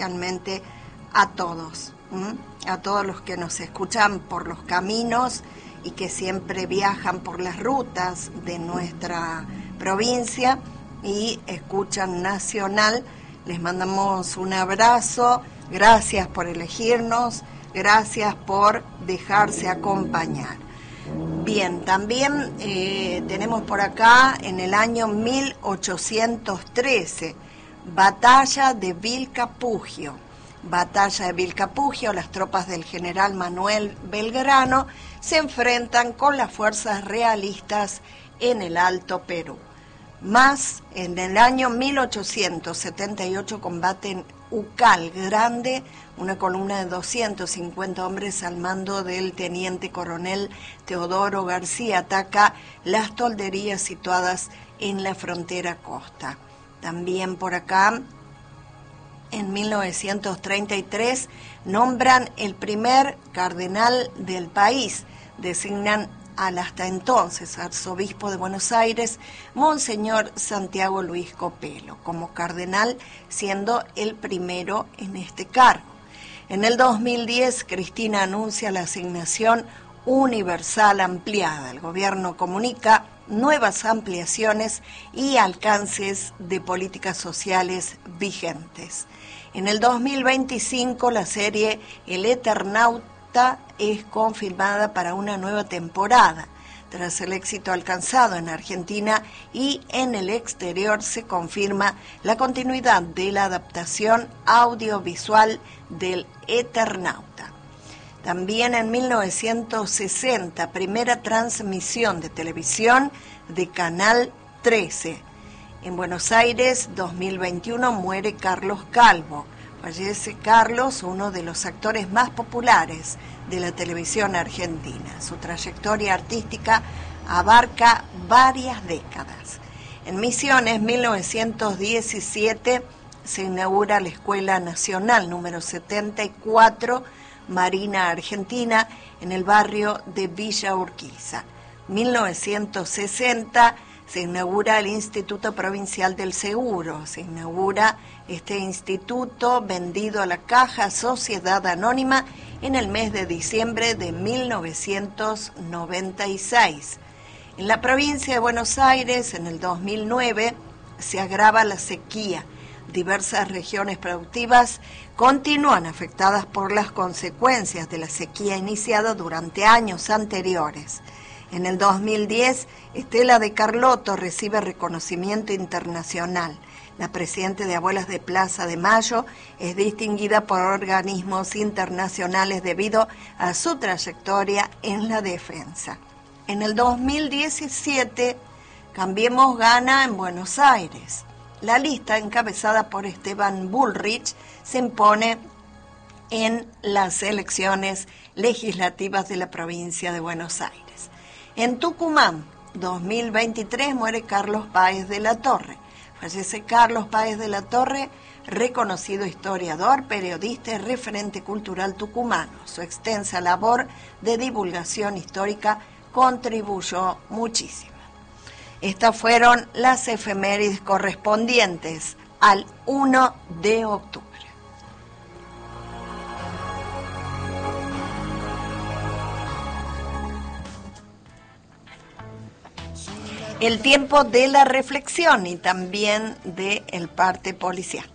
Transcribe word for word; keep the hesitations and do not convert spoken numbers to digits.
realmente a todos, ¿m? a todos los que nos escuchan por los caminos y que siempre viajan por las rutas de nuestra provincia y escuchan Nacional. Les mandamos un abrazo, gracias por elegirnos, gracias por dejarse acompañar. Bien, también eh, tenemos por acá en el año mil ochocientos trece, Batalla de Vilcapugio. Batalla de Vilcapugio, las tropas del general Manuel Belgrano se enfrentan con las fuerzas realistas en el Alto Perú. Más, en el año mil ochocientos setenta y ocho combate en Ucal Grande, una columna de doscientos cincuenta hombres al mando del teniente coronel Teodoro García ataca las tolderías situadas en la frontera costa. También por acá, en mil novecientos treinta y tres, nombran el primer cardenal del país, designan al hasta entonces arzobispo de Buenos Aires, Monseñor Santiago Luis Copelo, como cardenal, siendo el primero en este cargo. En el dos mil diez, Cristina anuncia la asignación universal ampliada. El gobierno comunica nuevas ampliaciones y alcances de políticas sociales vigentes. En el dos mil veinticinco, la serie El Eternauta es confirmada para una nueva temporada. Tras el éxito alcanzado en Argentina y en el exterior, se confirma la continuidad de la adaptación audiovisual del Eternauta. También en mil novecientos sesenta, primera transmisión de televisión de Canal trece. En Buenos Aires, dos mil veintiuno, muere Carlos Calvo. Fallece Carlos, uno de los actores más populares de la televisión argentina. Su trayectoria artística abarca varias décadas. En Misiones, mil novecientos diecisiete, se inaugura la Escuela Nacional número setenta y cuatro, Marina Argentina, en el barrio de Villa Urquiza. mil novecientos sesenta, se inaugura el Instituto Provincial del Seguro. Se inaugura este instituto vendido a la Caja Sociedad Anónima en el mes de diciembre de mil novecientos noventa y seis. En la provincia de Buenos Aires, en el dos mil nueve, se agrava la sequía. Diversas regiones productivas continúan afectadas por las consecuencias de la sequía iniciada durante años anteriores. En el dos mil diez, Estela de Carlotto recibe reconocimiento internacional. La presidenta de Abuelas de Plaza de Mayo es distinguida por organismos internacionales debido a su trayectoria en la defensa. En el dos mil diecisiete, Cambiemos gana en Buenos Aires. La lista, encabezada por Esteban Bullrich, se impone en las elecciones legislativas de la provincia de Buenos Aires. En Tucumán, dos mil veintitrés, muere Carlos Páez de la Torre. Fallece Carlos Páez de la Torre, reconocido historiador, periodista y referente cultural tucumano. Su extensa labor de divulgación histórica contribuyó muchísimo. Estas fueron las efemérides correspondientes al uno de octubre. El tiempo de la reflexión y también del parte policial.